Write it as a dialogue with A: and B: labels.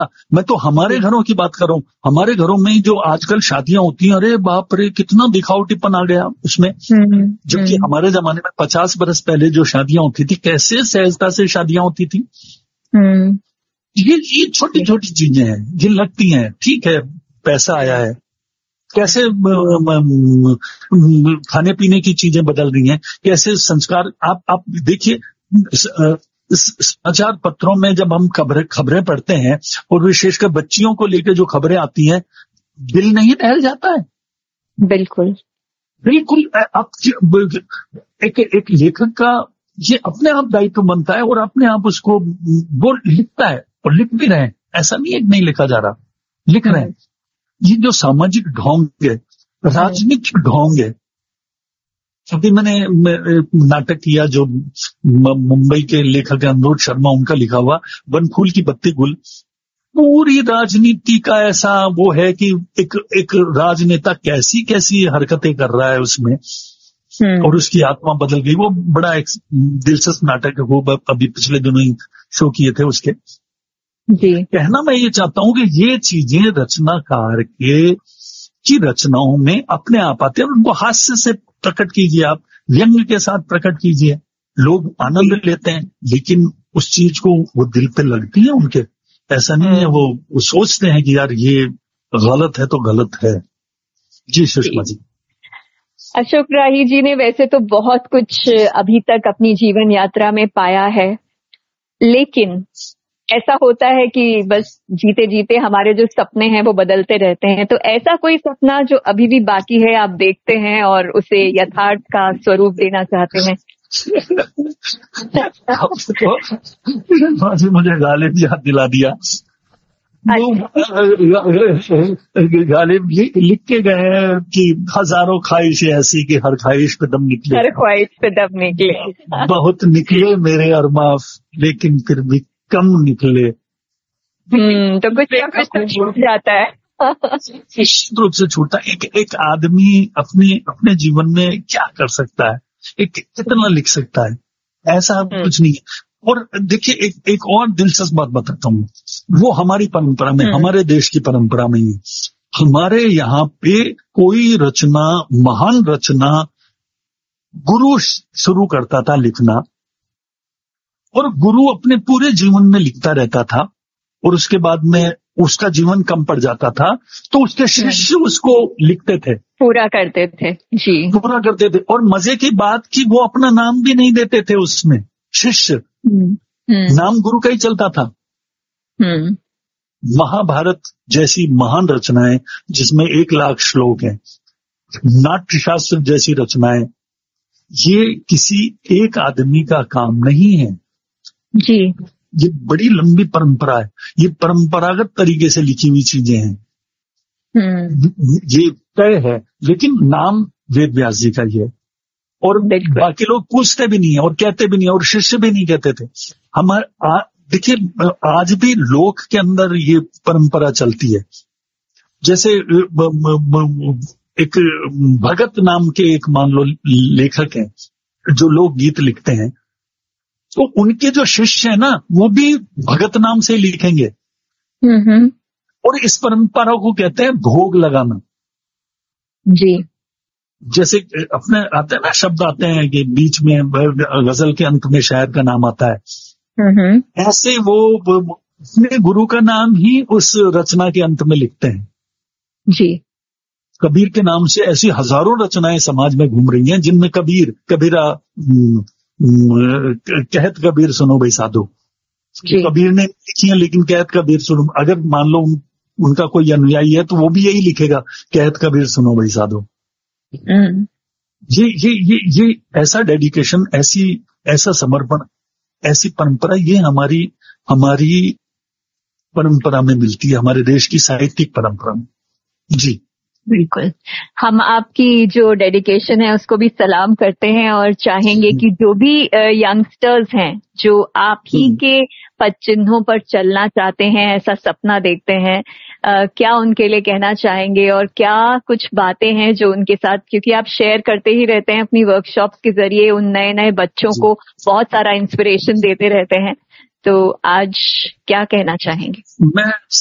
A: मैं तो हमारे घरों की बात कर रहा हूँ। हमारे घरों में जो आजकल शादियां होती हैं, अरे बाप रे कितना दिखावटीपन आ गया उसमें। जबकि हमारे जमाने में 50 बरस पहले जो शादियां होती थी, कैसे सहजता से शादियां होती थी। ये छोटी छोटी चीजें हैं जिन लगती हैं, ठीक है पैसा आया है, कैसे खाने पीने की चीजें बदल रही हैं, कैसे संस्कार। आप देखिए समाचार पत्रों में जब हम खबरें पढ़ते हैं, और विशेषकर बच्चियों को लेकर जो खबरें आती हैं, दिल नहीं दहल जाता है।
B: बिल्कुल
A: बिल्कुल। एक लेखक का ये अपने आप दायित्व बनता है, और अपने आप उसको वो लिखता है, और लिख भी रहे हैं। ऐसा नहीं है नहीं लिखा जा रहा, लिख रहे हैं। ये जो सामाजिक ढोंग है, राजनीतिक ढोंग है। क्योंकि मैंने नाटक किया जो मुंबई के लेखक अनुरोध शर्मा, उनका लिखा हुआ वन फूल की बत्ती गुल, पूरी राजनीति का ऐसा वो है कि एक राजनेता कैसी कैसी हरकतें कर रहा है उसमें, और उसकी आत्मा बदल गई। वो बड़ा एक दिलचस्प नाटक है, वो अभी पिछले दिनों ही शो किए थे उसके।
B: जी।
A: कहना मैं ये चाहता हूं कि ये चीजें रचनाकार की रचनाओं में अपने आप आते हैं, और उनको हास्य से प्रकट कीजिए, आप व्यंग के साथ प्रकट कीजिए, लोग आनंद लेते हैं। लेकिन उस चीज को वो दिल पे लगती है उनके, ऐसा नहीं है वो सोचते हैं कि यार ये गलत है तो गलत है। जी सुषमा जी।
B: अशोक राही जी ने वैसे तो बहुत कुछ अभी तक अपनी जीवन यात्रा में पाया है, लेकिन ऐसा होता है कि बस जीते जीते हमारे जो सपने हैं वो बदलते रहते हैं। तो ऐसा कोई सपना जो अभी भी बाकी है, आप देखते हैं और उसे यथार्थ का स्वरूप देना चाहते हैं?
A: तो मुझे गालिब याद दिला दिया। गालिब लिख के गए हैं कि हजारों ख्वाहिशें ऐसी कि हर ख्वाहिश पे दम निकले,
B: हर ख्वाहिश पे दम निकले।
A: बहुत निकले मेरे अरमाफ, लेकिन फिर भी कम निकले।
B: तो कुछ छूट जाता है।
A: निश्चित रूप से छूटता है। एक आदमी अपने जीवन में क्या कर सकता है, कितना लिख सकता है, ऐसा कुछ नहीं है। और देखिए एक और दिलचस्प बात बताता हूँ, वो हमारी परंपरा में, हमारे देश की परंपरा में ही, हमारे यहाँ पे कोई रचना, महान रचना गुरु शुरू करता था लिखना, और गुरु अपने पूरे जीवन में लिखता रहता था, और उसके बाद में उसका जीवन कम पड़ जाता था, तो उसके शिष्य उसको लिखते थे,
B: पूरा करते थे। जी,
A: पूरा करते थे। और मजे की बात कि वो अपना नाम भी नहीं देते थे उसमें, शिष्य नाम गुरु का ही चलता था। महाभारत जैसी महान रचनाएं जिसमें 1 लाख श्लोक हैं, नाट्यशास्त्र जैसी रचनाएं, ये किसी एक आदमी का काम नहीं है
B: जी।
A: ये बड़ी लंबी परंपरा है, ये परंपरागत तरीके से लिखी हुई चीजें हैं। ये तय है, लेकिन नाम वेद व्यास जी का ही है, और बाकी लोग पूछते भी नहीं है और कहते भी नहीं है, और शिष्य भी नहीं कहते थे। देखिए आज भी लोक के अंदर ये परंपरा चलती है। जैसे एक भगत नाम के एक मान लो लेखक हैं जो लोक गीत लिखते हैं, तो उनके जो शिष्य है ना, वो भी भगत नाम से लिखेंगे। और इस परंपरा को कहते हैं भोग लगाना। जी। जैसे अपने आते हैं ना, शब्द आते हैं कि बीच में गजल के अंत में शायर का नाम आता है, ऐसे वो अपने गुरु का नाम ही उस रचना के अंत में लिखते हैं। जी। कबीर के नाम से ऐसी हजारों रचनाएं समाज में घूम रही हैं, जिनमें कबीरा कहत कबीर सुनो भाई साधो, कबीर ने लिखी है, लेकिन कहत कबीर सुनो, अगर मान लो उनका कोई अनुयायी है तो वो भी यही लिखेगा, कहत कबीर सुनो भाई साधो। ये ऐसा डेडिकेशन, ऐसा समर्पण, ऐसी परंपरा, ये हमारी परंपरा में मिलती है, हमारे देश की साहित्यिक परंपरा में। जी
B: बिल्कुल, हम आपकी जो डेडिकेशन है उसको भी सलाम करते हैं, और चाहेंगे कि जो भी यंगस्टर्स हैं जो आप ही के पद चिन्हों पर चलना चाहते हैं, ऐसा सपना देखते हैं, क्या उनके लिए कहना चाहेंगे, और क्या कुछ बातें हैं जो उनके साथ, क्योंकि आप शेयर करते ही रहते हैं अपनी वर्कशॉप्स के जरिए, उन नए नए बच्चों को बहुत सारा इंस्पिरेशन देते रहते हैं, तो आज क्या कहना चाहेंगे?
A: मैं